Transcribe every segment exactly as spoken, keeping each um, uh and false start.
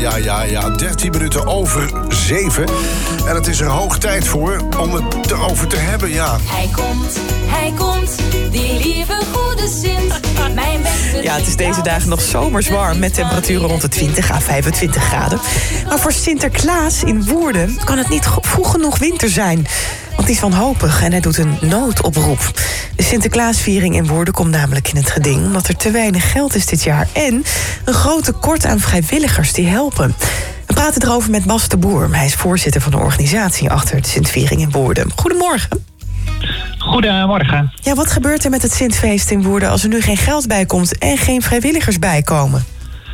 ja, ja, ja. dertien minuten over zeven. En het is er hoog tijd voor om het erover te hebben, ja. Hij komt, hij komt, die lieve goede Sint. Mijn beste ja, het is deze dagen nog zomers warm met temperaturen rond de twintig à vijfentwintig graden. Maar voor Sinterklaas in Woerden kan het niet vroeg genoeg winter zijn. Want die is wanhopig en hij doet een noodoproep. De Sinterklaasviering in Woerden komt namelijk in het geding omdat er te weinig geld is dit jaar en een groot tekort aan vrijwilligers die helpen. We praten erover met Bas de Boer. Hij is voorzitter van de organisatie achter de Sintviering in Woerden. Goedemorgen. Goedemorgen. Ja, wat gebeurt er met het Sintfeest in Woerden als er nu geen geld bij komt en geen vrijwilligers bij komen?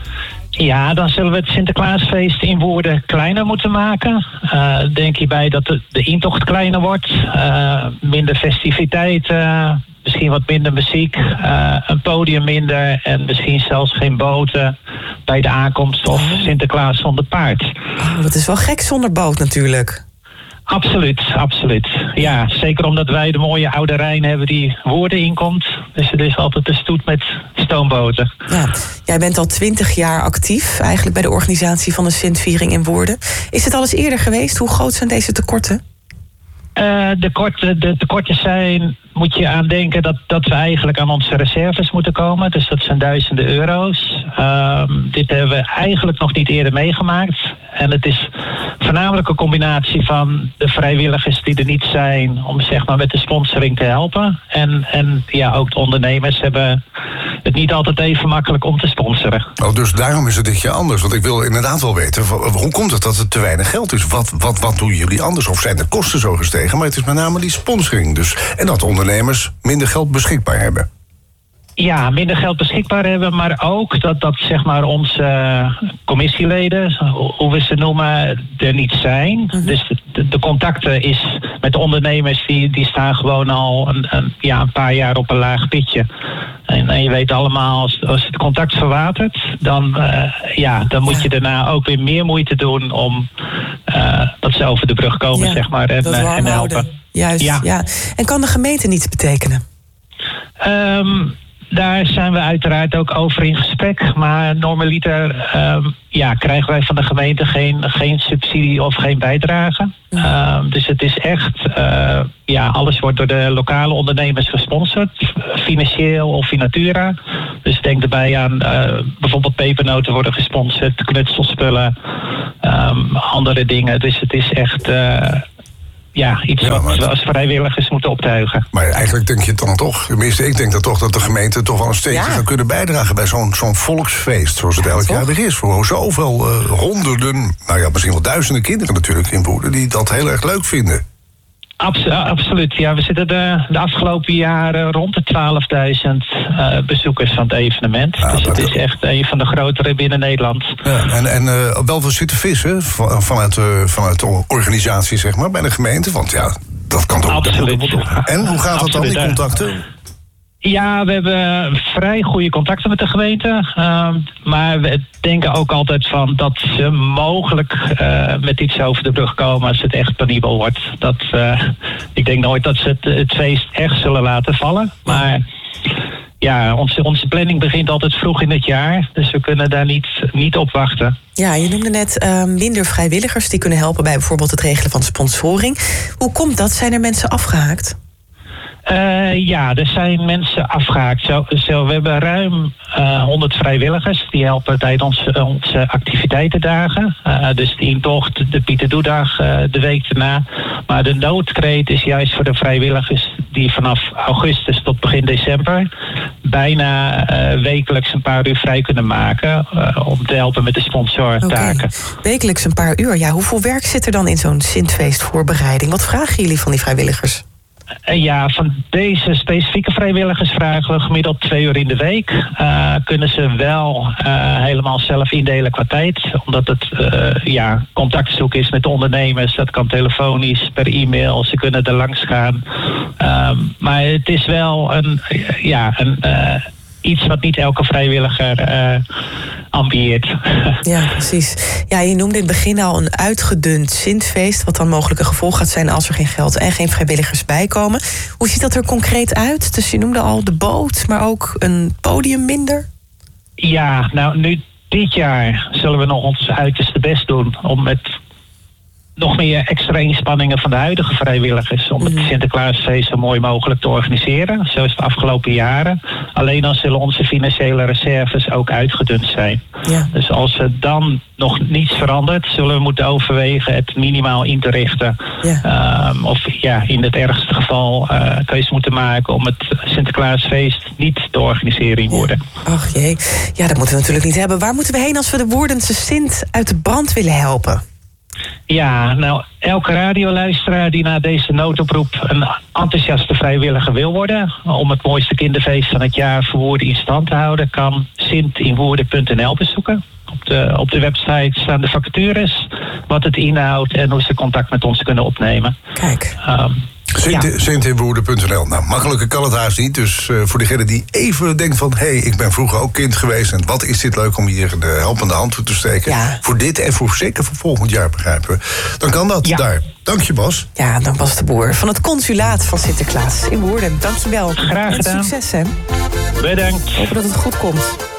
Ja, dan zullen we het Sinterklaasfeest in Woerden kleiner moeten maken. Uh, denk hierbij dat de, de intocht kleiner wordt. Uh, minder festiviteiten, misschien wat minder muziek, uh, een podium minder en misschien zelfs geen boten bij de aankomst of Sinterklaas zonder paard. Oh, dat is wel gek zonder boot natuurlijk. Absoluut, absoluut. Ja, zeker omdat wij de mooie oude Rijn hebben die Woerden inkomt. Dus het is altijd de stoet met stoomboten. Ja, jij bent al twintig jaar actief eigenlijk bij de organisatie van de Sintviering in Woerden. Is het al eens eerder geweest? Hoe groot zijn deze tekorten? Uh, de, korte, de tekorten zijn, moet je aan denken dat, dat we eigenlijk aan onze reserves moeten komen. Dus dat zijn duizenden euro's. Uh, dit hebben we eigenlijk nog niet eerder meegemaakt. En het is voornamelijk een combinatie van de vrijwilligers die er niet zijn om zeg maar met de sponsoring te helpen. En, en ja, ook de ondernemers hebben het niet altijd even makkelijk om te sponsoren. Oh, dus daarom is het dit jaar anders. Want ik wil inderdaad wel weten, hoe komt het dat het te weinig geld is? Wat, wat, wat doen jullie anders? Of zijn de kosten zo gestegen? Maar het is met name die sponsoring dus. En dat ondernemers minder geld beschikbaar hebben. Ja, minder geld beschikbaar hebben, maar ook dat, dat zeg maar onze uh, commissieleden, hoe we ze noemen, er niet zijn. Mm-hmm. Dus de, de contacten is met de ondernemers, die, die staan gewoon al een, een, ja, een paar jaar op een laag pitje. En, en je weet allemaal, als, als het contact verwatert, dan, uh, ja, dan moet je daarna ook weer meer moeite doen om uh, dat ze over de brug komen, ja, zeg maar, en, uh, en helpen. Juist, ja. ja. En kan de gemeente niets betekenen? Um, Daar zijn we uiteraard ook over in gesprek. Maar normaliter um, ja, krijgen wij van de gemeente geen, geen subsidie of geen bijdrage. Um, dus het is echt, uh, ja, alles wordt door de lokale ondernemers gesponsord. Financieel of in natura. Dus denk erbij aan uh, bijvoorbeeld pepernoten worden gesponsord, knutselspullen, um, andere dingen. Dus het is echt... Uh, Ja, iets ja, wat we als vrijwilligers moeten optuigen. Maar eigenlijk denk je dan toch, tenminste ik denk dan toch dat de gemeente toch wel een steentje ja. zou kunnen bijdragen bij zo'n, zo'n volksfeest, zoals het ja, elk toch? jaar weer is. Voor zoveel uh, honderden, nou ja, misschien wel duizenden kinderen natuurlijk in Woerden die dat heel erg leuk vinden. Abs- absoluut, ja. We zitten de, de afgelopen jaren rond de twaalfduizend uh, bezoekers van het evenement. Ja, dus het is echt een van de grotere binnen Nederland. Ja, en en uh, wel veel zitten vissen vanuit, uh, vanuit de organisatie, zeg maar, bij de gemeente. Want ja, dat kan toch... Absoluut. En hoe gaat dat dan, die contacten? Ja, we hebben vrij goede contacten met de gemeente. Uh, maar we denken ook altijd van dat ze mogelijk uh, met iets over de brug komen als het echt penibel wordt. Dat, uh, ik denk nooit dat ze het, het feest echt zullen laten vallen. Maar ja, onze, onze planning begint altijd vroeg in het jaar. Dus we kunnen daar niet, niet op wachten. Ja, je noemde net uh, minder vrijwilligers die kunnen helpen bij bijvoorbeeld het regelen van sponsoring. Hoe komt dat? Zijn er mensen afgehaakt? Uh, ja, er zijn mensen afgehaakt. Zo, zo, we hebben ruim uh, honderd vrijwilligers die helpen tijdens onze, onze activiteitendagen. Uh, dus de intocht, de Pieterdoedag, uh, de week daarna. Maar de noodkreet is juist voor de vrijwilligers die vanaf augustus tot begin december bijna uh, wekelijks een paar uur vrij kunnen maken uh, om te helpen met de sponsortaken. Okay. Wekelijks een paar uur. Ja, hoeveel werk zit er dan in zo'n Sintfeestvoorbereiding? Wat vragen jullie van die vrijwilligers? Ja, van deze specifieke vrijwilligers vragen we gemiddeld twee uur in de week. Uh, kunnen ze wel uh, helemaal zelf indelen qua tijd. Omdat het uh, ja, contactzoek is met de ondernemers. Dat kan telefonisch, per e-mail. Ze kunnen er langs gaan. Um, maar het is wel een... Ja, een uh, iets wat niet elke vrijwilliger uh, ambieert. Ja, precies. Ja, je noemde in het begin al een uitgedund Sintfeest, wat dan mogelijk een gevolg gaat zijn als er geen geld en geen vrijwilligers bijkomen. Hoe ziet dat er concreet uit? Dus je noemde al de boot, maar ook een podium minder? Ja, nou nu dit jaar zullen we nog ons uiterste best doen om met nog meer extra inspanningen van de huidige vrijwilligers om het Sinterklaasfeest zo mooi mogelijk te organiseren. Zo is het de afgelopen jaren. Alleen dan zullen onze financiële reserves ook uitgedund zijn. Ja. Dus als er dan nog niets verandert, zullen we moeten overwegen het minimaal in te richten. Ja. Um, of ja, in het ergste geval uh, keuze moeten maken om het Sinterklaasfeest niet te organiseren in Woerden. Ja. Ach jee, ja, dat moeten we natuurlijk niet hebben. Waar moeten we heen als we de Woerdense Sint uit de brand willen helpen? Ja, nou, elke radioluisteraar die na deze noodoproep een enthousiaste vrijwilliger wil worden om het mooiste kinderfeest van het jaar voor Woerden in stand te houden, kan sint in woerden punt n l bezoeken. Op de, op de website staan de vacatures, wat het inhoudt en hoe ze contact met ons kunnen opnemen. Kijk. Um, sint in woerden punt n l. Nou, makkelijker kan het haast niet. Dus uh, voor degene die even denkt van, hé, hey, ik ben vroeger ook kind geweest en wat is dit leuk om hier de helpende hand toe te steken. Ja. Voor dit en voor zeker voor volgend jaar, begrijpen we. Dan kan dat ja. daar. Dank je, Bas. Ja, dan Bas de Boer van het consulaat van Sinterklaas in Woerden. Dank je wel. Graag gedaan. En succes, hè. Bedankt. Hopen dat het goed komt.